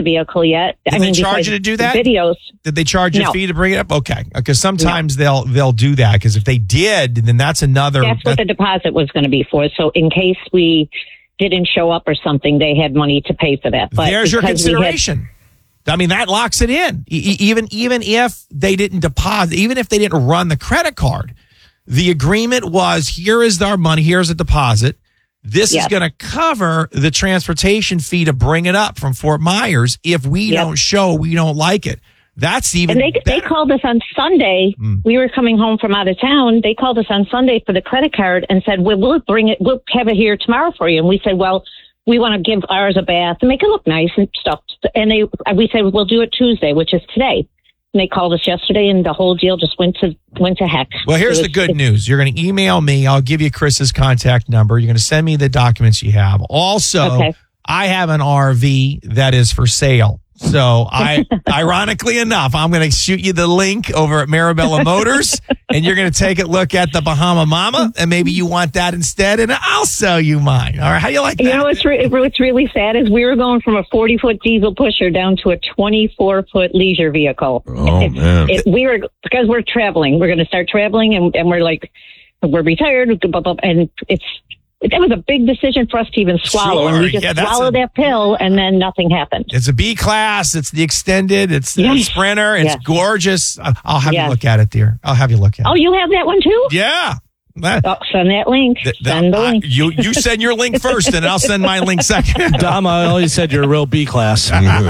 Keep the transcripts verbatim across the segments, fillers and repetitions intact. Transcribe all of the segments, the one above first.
the vehicle yet. Did I they mean, charge you to do that? Videos. Did they charge you No. a fee to bring it up? Okay, because sometimes no. they'll they'll do that. Because if they did, then that's another. That's what that's, the deposit was going to be for. So in case we didn't show up or something, they had money to pay for that. But there's your consideration. Had, I mean, that locks it in. E- even even if they didn't deposit, even if they didn't run the credit card, the agreement was: here is our money, here's a deposit. This yes. is going to cover the transportation fee to bring it up from Fort Myers. If we yep. don't show, we don't like it. That's even. And they better. they called us on Sunday. Mm. We were coming home from out of town. They called us on Sunday for the credit card and said, "Well, we'll bring it. We'll have it here tomorrow for you." And we said, "Well, we want to give ours a bath and make it look nice and stuff." And they we said, "We'll do it Tuesday, which is today." And they called us yesterday, and the whole deal just went to went to heck. Well, here's was, the good news. You're going to email me. I'll give you Chris's contact number. You're going to send me the documents you have. Also, okay. I have an R V that is for sale. So, I, ironically enough, I'm going to shoot you the link over at Marabella Motors, and you're going to take a look at the Bahama Mama, and maybe you want that instead, and I'll sell you mine. All right, how do you like that? You know what's, re- what's really sad is we were going from a forty-foot diesel pusher down to a twenty-four-foot leisure vehicle. Oh, it, man. It, we were, because we're traveling, we're going to start traveling, and, and we're like, we're retired, and it's, that was a big decision for us to even swallow. Sure. And we just yeah, swallowed a, that pill, and then nothing happened. It's a B class. It's the extended. It's the yes. Sprinter. It's yes. gorgeous. I'll have yes. you look at it, dear. I'll have you look at oh, it. Oh, you have that one too? Yeah. That, oh, send that link. Th- th- send the I, link. You you send your link first, and I'll send my link second. Dom, I always said you're a real B class.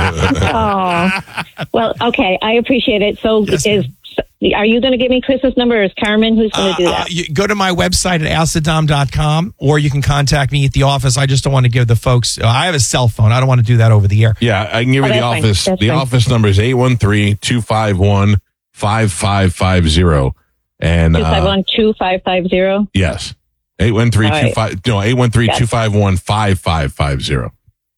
Oh, well, okay. I appreciate it. So yes, is... Are you going to give me Chris's number, or is Carmen who's going to do that? Uh, you go to my website at ask the dom dot com, or you can contact me at the office. I just don't want to give the folks, uh, I have a cell phone. I don't want to do that over the air. Yeah, I can give oh, you the office. The fine. office number is eight one three, two five one, five five five zero. And two five one, two five five zero? Yes. eight one three, two five no, eight one three, two five one, five five five zero.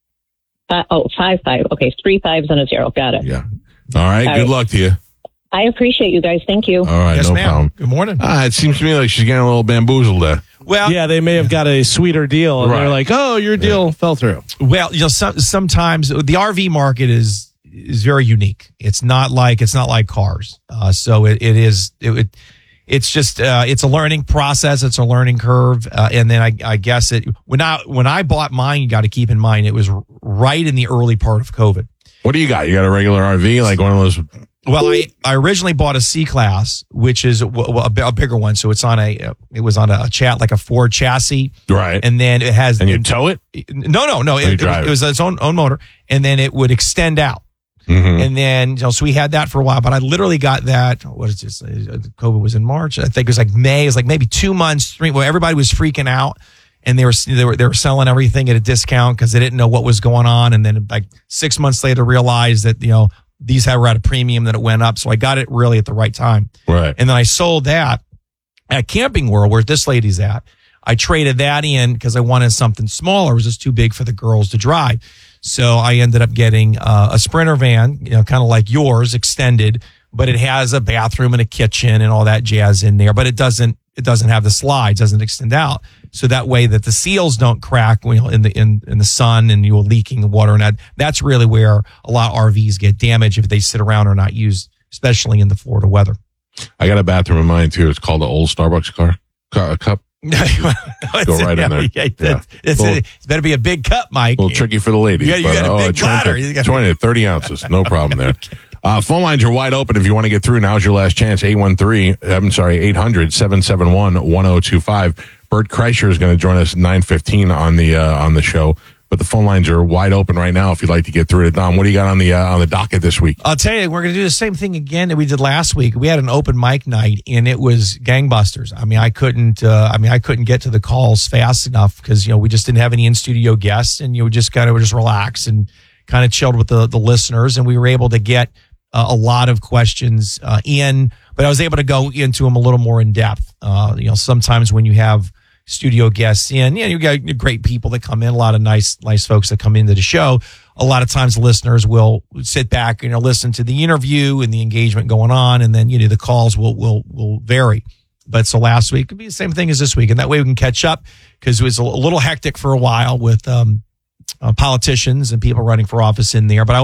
Uh, oh, five five. Okay, three fives and a zero. Got it. Yeah. All right. All Good right. luck to you. I appreciate you guys. Thank you. All right, yes, no ma'am. problem. Good morning. Ah, it seems to me like she's getting a little bamboozled there. Well, yeah, they may have got a sweeter deal, and Right. they're like, "Oh, your deal Yeah. fell through." Well, you know, some, sometimes the R V market is is very unique. It's not like it's not like cars. Uh, so it, it is it, it it's just uh, it's a learning process. It's a learning curve, uh, and then I, I guess it when I when I bought mine, you got to keep in mind it was right in the early part of COVID. What do you got? You got a regular R V, like one of those? Well, I, I originally bought a C class, which is a, a, a bigger one. So it's on a it was on a, a chat like a Ford chassis, Right. and then it has And you tow it? No, no, no. Or you It, it, drive was, it was its own own motor, and then it would extend out. Mm-hmm. And then, you know, so we had that for a while, but I literally got that. What is this? COVID was in March. I think it was like May. It was like maybe two months, three. Well, everybody was freaking out, and they were they were they were selling everything at a discount because they didn't know what was going on. And then, like six months later, realized that you know these were at a premium, that it went up. So I got it really at the right time. Right. And then I sold that at Camping World, where this lady's at. I traded that in because I wanted something smaller. It was just too big for the girls to drive. So I ended up getting uh, a Sprinter van, you know, kind of like yours, extended, but it has a bathroom and a kitchen and all that jazz in there. But it doesn't, it doesn't have the slides, doesn't extend out. So that way that the seals don't crack, you know, in the in, in the sun and you're leaking the water. And that, that's really where a lot of R Vs get damaged if they sit around or not used, especially in the Florida weather. I got a bathroom in mine too. It's called the old Starbucks car, car cup. Go right in there. Yeah, Yeah. It's, Well, it's better be a big cup, Mike. A little tricky for the ladies. Yeah, you but, got a oh, big twenty, bladder. You got- twenty to thirty ounces. No problem there. Uh, phone lines are wide open if you want to get through. Now's your last chance. eight one three, I'm sorry, eight hundred, seven seven one, one oh two five. Bert Kreischer is going to join us at nine fifteen on the, uh, on the show. But the phone lines are wide open right now if you'd like to get through to Dom. What do you got on the uh, on the docket this week? I'll tell you, we're going to do the same thing again that we did last week. We had an open mic night, and it was gangbusters. I mean, I couldn't. Uh, I mean, I couldn't get to the calls fast enough because you know we just didn't have any in studio guests, and you just kind of just relaxed and kind of chilled with the the listeners, and we were able to get uh, a lot of questions uh, in. But I was able to go into them a little more in depth. Uh, you know, sometimes when you have studio guests in, yeah, you got great people that come in, a lot of nice, nice folks that come into the show. A lot of times listeners will sit back and you know, listen to the interview and the engagement going on. And then, you know, the calls will, will, will vary. But so last week could be the same thing as this week. And that way we can catch up because it was a little hectic for a while with, um, uh, politicians and people running for office in there. But I